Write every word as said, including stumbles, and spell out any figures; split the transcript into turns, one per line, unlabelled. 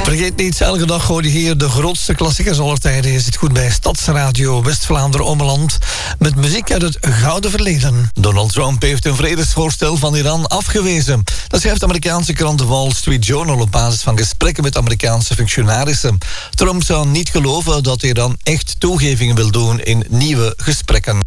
Vergeet niet, elke dag hoor je hier de grootste klassiekers aller tijden. Je zit goed bij Stadsradio West-Vlaanderen-Ommeland met muziek uit het gouden verleden. Donald Trump heeft een vredesvoorstel van Iran afgewezen. Dat schrijft de Amerikaanse krant The Wall Street Journal op basis van gesprekken met Amerikaanse functionarissen. Trump zou niet geloven dat Iran echt toegevingen wil doen in nieuwe gesprekken.